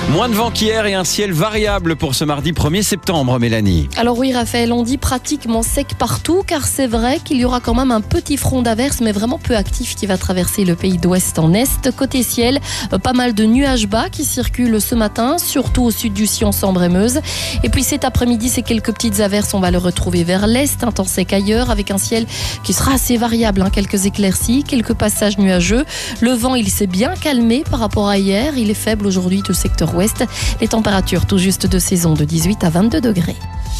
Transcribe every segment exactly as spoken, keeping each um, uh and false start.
Moins de vent qu'hier et un ciel variable pour ce mardi premier septembre, Mélanie. Alors oui, Raphaël, on dit pratiquement sec partout, car c'est vrai qu'il y aura quand même un petit front d'averse, mais vraiment peu actif, qui va traverser le pays d'ouest en est. Côté ciel, pas mal de nuages bas qui circulent ce matin, surtout au sud du Sion, Sambre et Meuse. Et puis cet après-midi, ces quelques petites averses, on va le retrouver vers l'est, un temps sec ailleurs, avec un ciel qui sera assez variable, hein, quelques éclaircies, quelques passages nuageux. Le vent, il s'est bien calmé par rapport à hier, il est faible aujourd'hui du secteur ouest. Les températures tout juste de saison de dix-huit à vingt-deux degrés.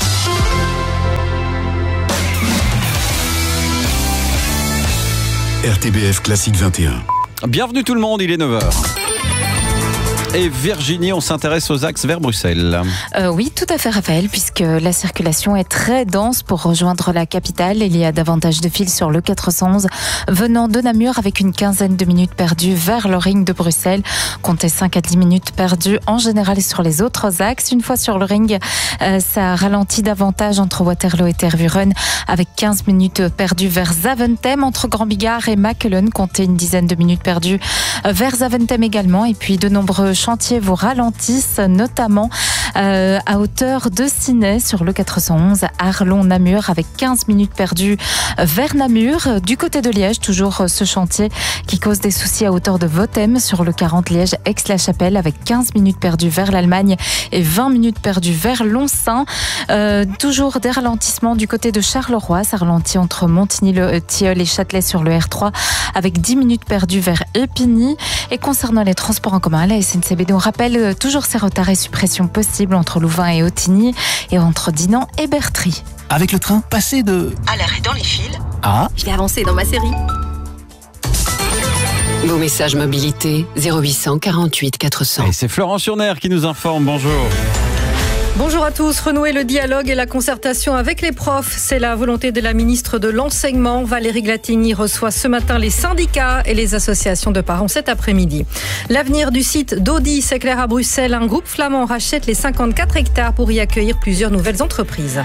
R T B F Classique vingt et un. Bienvenue tout le monde, il est neuf heures. Et Virginie, on s'intéresse aux axes vers Bruxelles. Euh, oui, tout à fait, Raphaël, puisque la circulation est très dense pour rejoindre la capitale. Il y a davantage de files sur le quatre cent onze venant de Namur, avec une quinzaine de minutes perdues vers le ring de Bruxelles. Comptez cinq à dix minutes perdues en général sur les autres axes. Une fois sur le ring, euh, ça ralentit davantage entre Waterloo et Tervuren, avec quinze minutes perdues vers Zaventem. Entre Grand Bigard et Makelen, comptez une dizaine de minutes perdues vers Zaventem également. Et puis de nombreux chantiers vous ralentissent, notamment euh, à hauteur de Ciney sur le quatre cent onze, Arlon-Namur, avec quinze minutes perdues vers Namur. Du côté de Liège, toujours ce chantier qui cause des soucis à hauteur de Votem sur le quarante Liège-Aix-la-Chapelle, avec quinze minutes perdues vers l'Allemagne et vingt minutes perdues vers Lonsin. Euh, toujours des ralentissements du côté de Charleroi, ça ralentit entre Montigny-le-Tilleul et Châtelet sur le R trois, avec dix minutes perdues vers Épigny. Et concernant les transports en commun, la S N C B nous rappelle toujours ces retards et suppressions possibles entre Louvain et Ottigny et entre Dinan et Bertry. Avec le train, passez de... à l'arrêt dans les fils. Ah, Je vais avancer dans ma série. Vos messages mobilité zéro huit cent quarante-huit quatre cents. Et c'est Florent Surner qui nous informe, bonjour. Bonjour à tous. Renouer le dialogue et la concertation avec les profs, c'est la volonté de la ministre de l'Enseignement. Valérie Glatini reçoit ce matin les syndicats et les associations de parents cet après-midi. L'avenir du site d'Audi s'éclaire à Bruxelles. Un groupe flamand rachète les cinquante-quatre hectares pour y accueillir plusieurs nouvelles entreprises.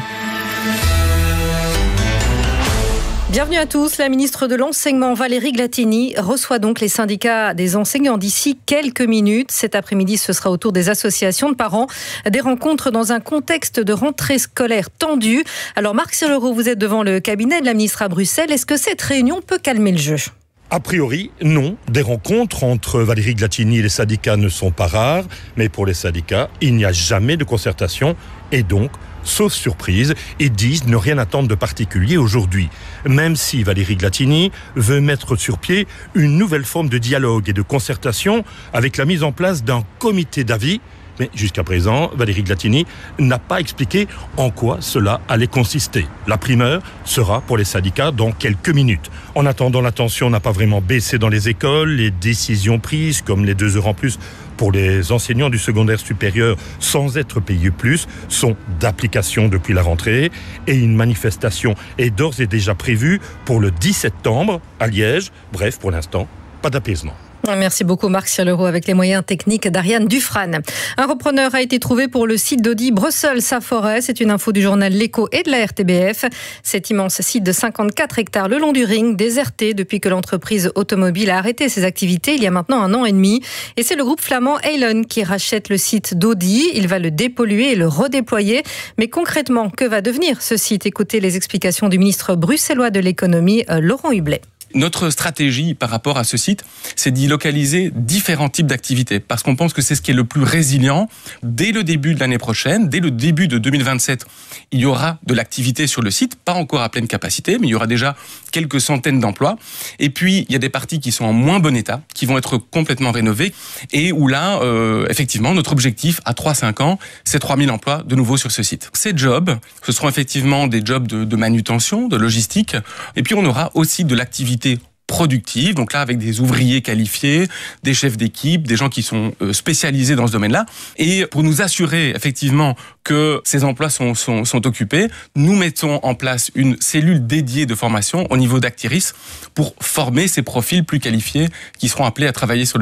Bienvenue à tous. La ministre de l'Enseignement, Valérie Glatini, reçoit donc les syndicats des enseignants d'ici quelques minutes. Cet après-midi, ce sera au tour des associations de parents. Des rencontres dans un contexte de rentrée scolaire tendue. Alors, Marc Serleroux, vous êtes devant le cabinet de la ministre à Bruxelles. Est-ce que cette réunion peut calmer le jeu ? A priori, non. Des rencontres entre Valérie Glatini et les syndicats ne sont pas rares. Mais pour les syndicats, il n'y a jamais de concertation. Et donc, sauf surprise, ils disent ne rien attendre de particulier aujourd'hui. Même si Valérie Glatini veut mettre sur pied une nouvelle forme de dialogue et de concertation avec la mise en place d'un comité d'avis. Mais jusqu'à présent, Valérie Glatini n'a pas expliqué en quoi cela allait consister. La primeur sera pour les syndicats dans quelques minutes. En attendant, la tension n'a pas vraiment baissé dans les écoles. Les décisions prises, comme les deux heures en plus pour les enseignants du secondaire supérieur sans être payés plus, sont d'application depuis la rentrée. Et une manifestation est d'ores et déjà prévue pour le dix septembre à Liège. Bref, pour l'instant, pas d'apaisement. Merci beaucoup Marc Serleroux avec les moyens techniques d'Ariane Dufrane. Un repreneur a été trouvé pour le site d'Audi Bruxelles-Saforêt. C'est une info du journal L'Écho et de la R T B F. Cet immense site de cinquante-quatre hectares le long du ring, déserté depuis que l'entreprise automobile a arrêté ses activités il y a maintenant un an et demi. Et c'est le groupe flamand Heylen qui rachète le site d'Audi. Il va le dépolluer et le redéployer. Mais concrètement, que va devenir ce site ? Écoutez les explications du ministre bruxellois de l'économie, Laurent Hublet. Notre stratégie par rapport à ce site, c'est d'y localiser différents types d'activités, parce qu'on pense que c'est ce qui est le plus résilient. Dès le début de l'année prochaine, dès le début de deux mille vingt-sept, il y aura de l'activité sur le site, pas encore à pleine capacité, mais il y aura déjà quelques centaines d'emplois. Et puis, il y a des parties qui sont en moins bon état, qui vont être complètement rénovées, et où là, euh, effectivement, notre objectif à trois à cinq ans, c'est trois mille emplois de nouveau sur ce site. Ces jobs, ce seront effectivement des jobs de, de manutention, de logistique, et puis on aura aussi de l'activité productive, donc là avec des ouvriers qualifiés, des chefs d'équipe, des gens qui sont spécialisés dans ce domaine-là. Et pour nous assurer effectivement que ces emplois sont, sont, sont occupés, nous mettons en place une cellule dédiée de formation au niveau d'Actiris pour former ces profils plus qualifiés qui seront appelés à travailler sur le site.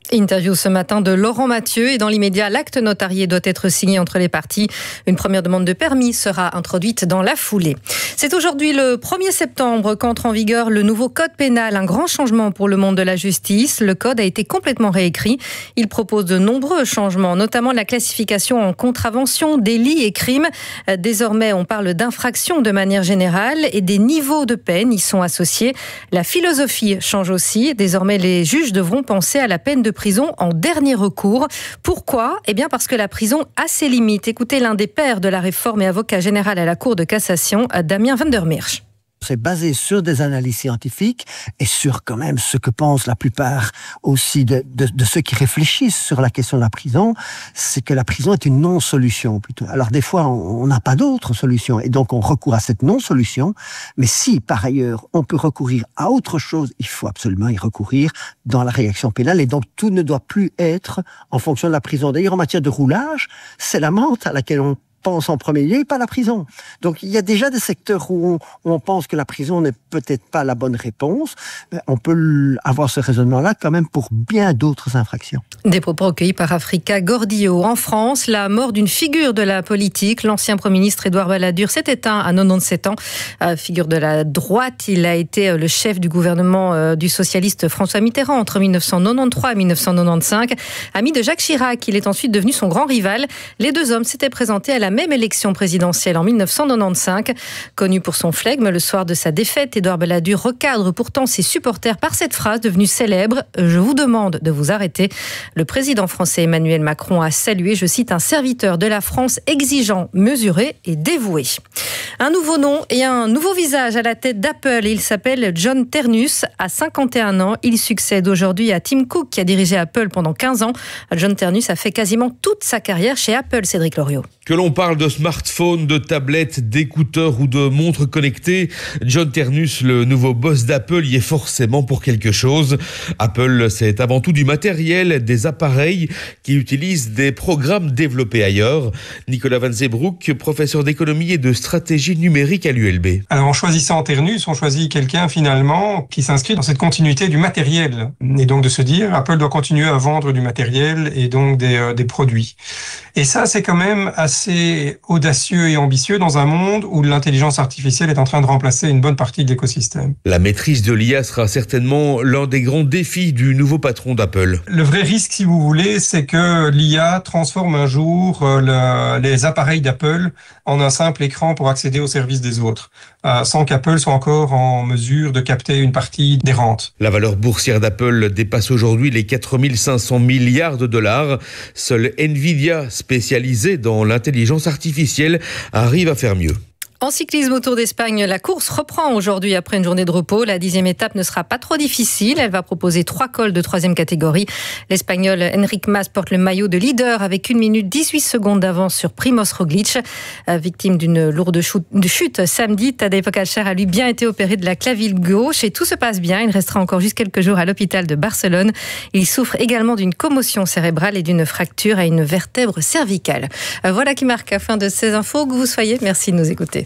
Interview ce matin de Laurent Mathieu et dans l'immédiat, l'acte notarié doit être signé entre les parties. Une première demande de permis sera introduite dans la foulée. C'est aujourd'hui le premier septembre qu'entre en vigueur le nouveau code pénal, un grand changement pour le monde de la justice. Le code a été complètement réécrit. Il propose de nombreux changements, notamment la classification en contravention, délits et crimes. Désormais, on parle d'infractions de manière générale et des niveaux de peine y sont associés. La philosophie change aussi. Désormais, les juges devront penser à la peine de prison en dernier recours. Pourquoi ? Eh bien parce que la prison a ses limites. Écoutez l'un des pères de la réforme et avocat général à la Cour de cassation, Damien van der Meersch. C'est basé sur des analyses scientifiques et sur quand même ce que pensent la plupart aussi de, de, de ceux qui réfléchissent sur la question de la prison, c'est que la prison est une non-solution plutôt. Alors des fois, on n'a pas d'autre solution et donc on recourt à cette non-solution, mais si par ailleurs on peut recourir à autre chose, il faut absolument y recourir dans la réaction pénale et donc tout ne doit plus être en fonction de la prison. D'ailleurs, en matière de roulage, c'est la menthe à laquelle on pense en premier lieu et pas la prison. Donc il y a déjà des secteurs où on, où on pense que la prison n'est peut-être pas la bonne réponse. On peut avoir ce raisonnement-là quand même pour bien d'autres infractions. Des propos recueillis par Africa Gordillo. En France, la mort d'une figure de la politique, l'ancien Premier ministre Édouard Balladur s'est éteint à quatre-vingt-dix-sept ans. Euh, figure de la droite, il a été le chef du gouvernement euh, du socialiste François Mitterrand entre dix-neuf cent quatre-vingt-treize et dix-neuf cent quatre-vingt-quinze. Ami de Jacques Chirac, il est ensuite devenu son grand rival. Les deux hommes s'étaient présentés à la même élection présidentielle en dix-neuf cent quatre-vingt-quinze. Connu pour son flegme, le soir de sa défaite, Édouard Balladur recadre pourtant ses supporters par cette phrase devenue célèbre « Je vous demande de vous arrêter ». Le président français Emmanuel Macron a salué, je cite, un serviteur de la France exigeant, mesuré et dévoué. Un nouveau nom et un nouveau visage à la tête d'Apple. Il s'appelle John Ternus, à cinquante et un ans. Il succède aujourd'hui à Tim Cook, qui a dirigé Apple pendant quinze ans. John Ternus a fait quasiment toute sa carrière chez Apple, Cédric Loriot. Que l'on parle de smartphones, de tablettes, d'écouteurs ou de montres connectées, John Ternus, le nouveau boss d'Apple, y est forcément pour quelque chose. Apple, c'est avant tout du matériel, des appareils qui utilisent des programmes développés ailleurs. Nicolas Van Zeebroek, professeur d'économie et de stratégie numérique à l'U L B. Alors en choisissant Ternus, on choisit quelqu'un finalement qui s'inscrit dans cette continuité du matériel. Et donc de se dire, Apple doit continuer à vendre du matériel et donc des, euh, des produits. Et ça, c'est quand même assez audacieux et ambitieux dans un monde où l'intelligence artificielle est en train de remplacer une bonne partie de l'écosystème. La maîtrise de l'I A sera certainement l'un des grands défis du nouveau patron d'Apple. Le vrai risque, si vous voulez, c'est que l'I A transforme un jour le, les appareils d'Apple en un simple écran pour accéder aux services des autres, euh, sans qu'Apple soit encore en mesure de capter une partie des rentes. La valeur boursière d'Apple dépasse aujourd'hui les quatre mille cinq cents milliards de dollars. Seule Nvidia, spécialisée dans l'intelligence artificielle, arrive à faire mieux. En cyclisme au Tour d'Espagne, la course reprend aujourd'hui après une journée de repos. La dixième étape ne sera pas trop difficile. Elle va proposer trois cols de troisième catégorie. L'Espagnol Enric Mas porte le maillot de leader avec une minute dix-huit secondes d'avance sur Primoz Roglic. Victime d'une lourde chute samedi, Tadej Pogačar a lui bien été opéré de la clavicule gauche et tout se passe bien. Il restera encore juste quelques jours à l'hôpital de Barcelone. Il souffre également d'une commotion cérébrale et d'une fracture à une vertèbre cervicale. Voilà qui marque la fin de ces infos. Que vous soyez, merci de nous écouter.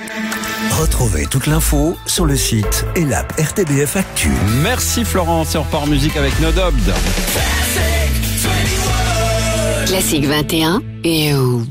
Retrouvez toute l'info sur le site et l'app R T B F Actu. Merci Florence, et on repart en musique avec Nodobd. Classique vingt et un et où